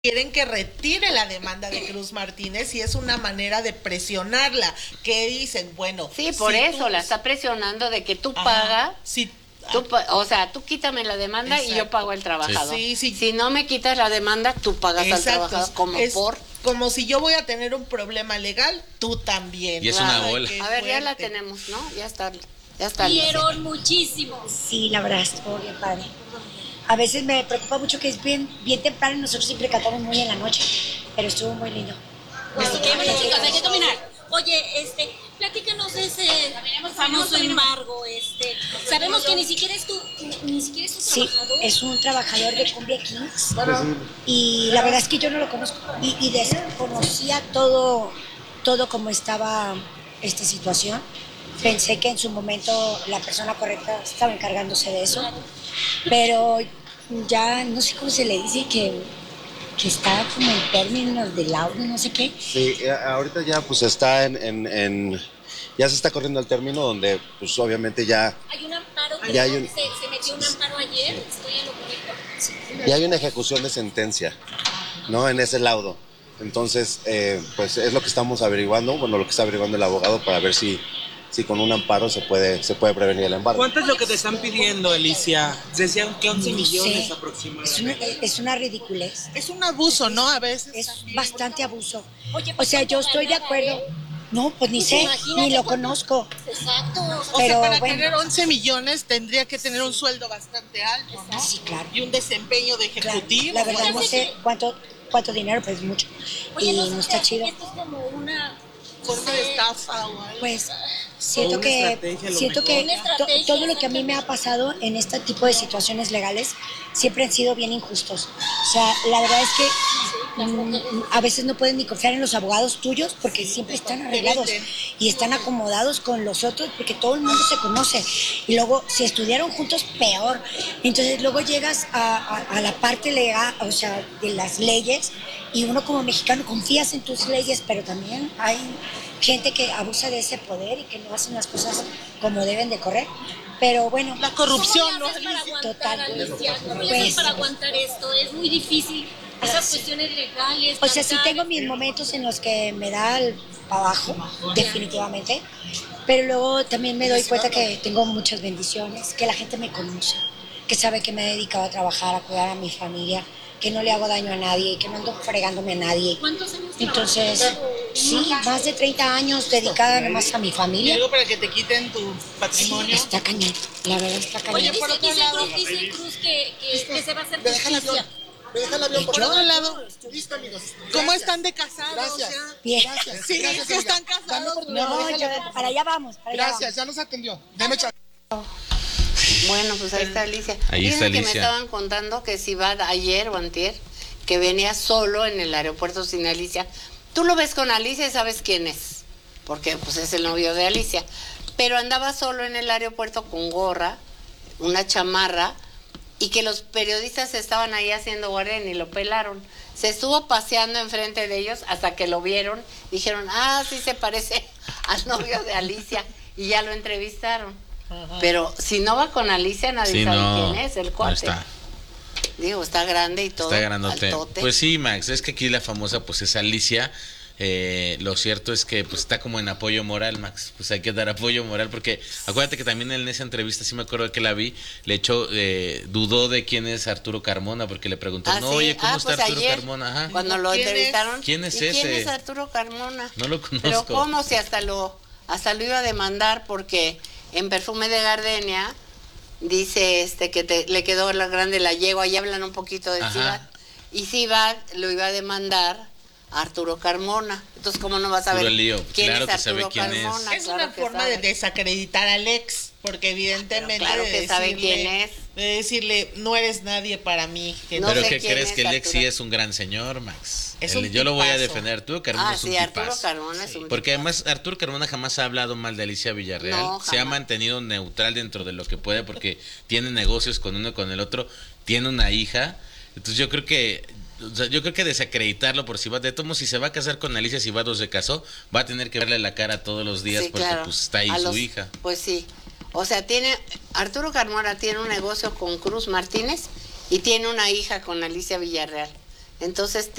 quieren que retire la demanda de Cruz Martínez y es una manera de presionarla, que dicen, bueno... Sí, por eso la está presionando de que tú pagas, o sea, tú quítame la demanda. Exacto. Y yo pago al trabajador. Sí. Si no me quitas la demanda, tú pagas. Exacto. Al trabajador, como si yo voy a tener un problema legal, tú también. Y es una bola. A ver, ya la tenemos, ¿no? Ya está. Vieron muchísimo. Sí, la verdad, estuvo bien padre. A veces me preocupa mucho que es bien temprano y nosotros siempre cantamos muy en la noche, pero estuvo muy lindo. Bueno, chicas, hay que terminar. Oye, platícanos de ese famoso embargo. Sabemos que ni siquiera es tu trabajador. Sí, es un trabajador de Cumbia Kings. Y la verdad es que yo no lo conozco. Y desconocía todo cómo estaba esta situación. Pensé que en su momento la persona correcta estaba encargándose de eso. Pero ya no sé cómo se le dice que está como en términos del audio, no sé qué. Sí, ahorita ya pues está ya se está corriendo el término donde pues obviamente ya... Hay un amparo, se metió un amparo ayer, estoy en lo correcto. Sí. Ya hay una ejecución de sentencia, ¿no? En ese laudo. Entonces, pues es lo que estamos averiguando, lo que está averiguando el abogado para ver si con un amparo se puede prevenir el embargo. ¿Cuánto es lo que te están pidiendo, Alicia? Decían que 11 millones aproximadamente. Es una ridiculez. Es un abuso, ¿no? A veces. Es bastante abuso. Oye, o sea, yo estoy de acuerdo. No, pues ni sé, ni lo conozco. Exacto. Pero para tener 11 millones tendría que tener un sueldo bastante alto, ¿no? Sí, claro. Y un desempeño de ejecutivo. Claro. La verdad no sé cuánto dinero, pues mucho. Oye, y no está chido. Esto es como una forma de estafa o algo. Pues siento que todo lo que a mí me ha pasado en este tipo de situaciones legales siempre han sido bien injustos. O sea, la verdad es que a veces no pueden ni confiar en los abogados tuyos porque siempre están arreglados y están acomodados con los otros porque todo el mundo se conoce. Y luego, si estudiaron juntos, peor. Entonces luego llegas a la parte legal, o sea, de las leyes, y uno como mexicano confías en tus leyes, pero también hay gente que abusa de ese poder y que no hacen las cosas como deben de correr. Pero bueno, la corrupción, ¿no? Total. ¿Cómo le haces para aguantar esto? Es muy difícil. Esas cuestiones legales. O sea, sí tengo mis momentos en los que me da para abajo, definitivamente. Pero luego también me doy cuenta que tengo muchas bendiciones, que la gente me conoce, que sabe que me he dedicado a trabajar, a cuidar a mi familia, que no le hago daño a nadie, que no ando fregándome a nadie. ¿Cuántos años? Entonces, sí, más de 30 años dedicada nomás a mi familia. ¿Algo para que te quiten tu patrimonio? Sí, está cañón, la verdad está cañón. Oye, dice Cruz que se va a hacer justicia. Me deja el avión por otro lado. Listo, amigos. ¿Cómo están de casados? Gracias. Bien. Gracias. Sí, Gracias, que están casados. No, para allá vamos. Gracias, ya nos atendió. Deme chance. Bueno, pues ahí está Alicia. Ahí está Alicia. Que me estaban contando que si va ayer o antier, que venía solo en el aeropuerto sin Alicia. Tú lo ves con Alicia y sabes quién es, porque pues es el novio de Alicia. Pero andaba solo en el aeropuerto con gorra, una chamarra, y que los periodistas estaban ahí haciendo guardia y lo pelaron. Se estuvo paseando enfrente de ellos hasta que lo vieron. Dijeron, sí se parece al novio de Alicia. Y ya lo entrevistaron. Ajá. Pero si no va con Alicia, nadie sabe quién es el cuate. No está. Digo, está grande y todo. Está grandote. Pues sí, Max, es que aquí la famosa pues es Alicia. Lo cierto es que pues está como en apoyo moral, Max. Pues hay que dar apoyo moral porque acuérdate que también en esa entrevista, sí me acuerdo que la vi, le echó, dudó de quién es Arturo Carmona porque le preguntó, oye, ¿cómo está Arturo ayer, Carmona? Ajá. Cuando lo entrevistaron, ¿quién es ese? ¿Quién es Arturo Carmona? No lo conozco. Pero cómo si hasta lo iba a demandar porque en Perfume de Gardenia dice que le quedó la grande la yegua, ahí hablan un poquito de Cibac, y Cibac lo iba a demandar Arturo Carmona. Entonces, ¿cómo no vas a ver quién es Arturo Carmona? Es una forma de desacreditar al ex, porque evidentemente claro que sabe quién es. De decirle, no eres nadie para mí. Pero ¿qué crees? Que el ex sí es un gran señor, Max. Yo lo voy a defender. Arturo Carmona es un tipazo. Arturo Carmona es un porque además Arturo Carmona jamás ha hablado mal de Alicia Villarreal. Se ha mantenido neutral dentro de lo que puede porque tiene negocios con uno y con el otro. Tiene una hija. Entonces yo creo que desacreditarlo por si va, de todos si se va a casar con Alicia, si va se casó, va a tener que verle la cara todos los días porque pues está ahí su hija. Pues sí, o sea, Arturo Carmona tiene un negocio con Cruz Martínez y tiene una hija con Alicia Villarreal. Entonces